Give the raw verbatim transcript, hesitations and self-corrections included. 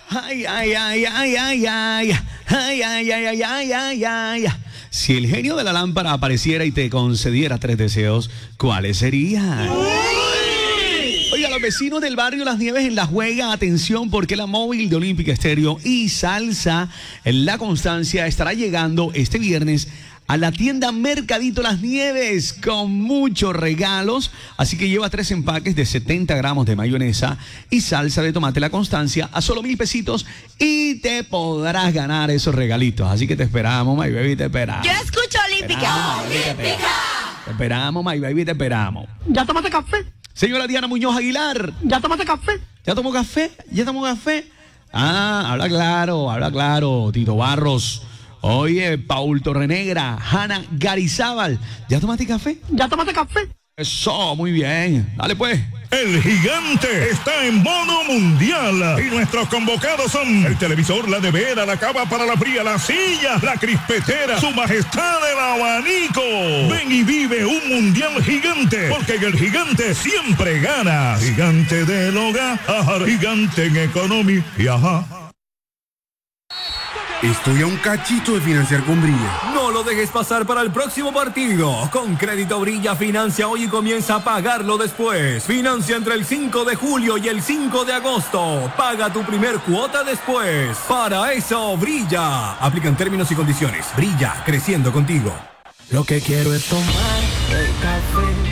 Ay, ay, ay, ay, ay, ay, ay, ay, ay, ay, ay, ay, ay. Si el genio de la lámpara apareciera y te concediera tres deseos, ¿cuáles serían? Oiga, los vecinos del barrio Las Nieves en La Juega, atención, porque la móvil de Olímpica Estéreo y Salsa en La Constancia estará llegando este viernes a la tienda Mercadito Las Nieves con muchos regalos. Así que lleva tres empaques de setenta gramos de mayonesa y salsa de tomate La Constancia a solo mil pesitos y te podrás ganar esos regalitos. Así que te esperamos, my baby, te esperamos. Yo escucho Olímpica. ¡Olímpica! Te esperamos, my baby, te esperamos. ¿Ya tomaste café? Señora Diana Muñoz Aguilar. ¿Ya tomaste café? ¿Ya tomó café? ¿Ya tomó café? Ah, habla claro, habla claro, Tito Barros. Oye, Paul Torrenegra, Hanna Garizábal, ¿ya tomaste café? ¿Ya tomaste café? Eso, muy bien. Dale pues. El gigante está en modo mundial y nuestros convocados son el televisor, la nevera, la cava para la fría, la silla, la crispetera, su majestad el abanico. Ven y vive un mundial gigante, porque en el gigante siempre ganas. Gigante del hogar, gigante en economía y ajá. Estoy a un cachito de financiar con Brilla. No lo dejes pasar para el próximo partido. Con Crédito Brilla financia hoy y comienza a pagarlo después. Financia entre el cinco de julio y el cinco de agosto. Paga tu primer cuota después. Para eso brilla. Aplican términos y condiciones. Brilla, creciendo contigo. Lo que quiero es tomar el café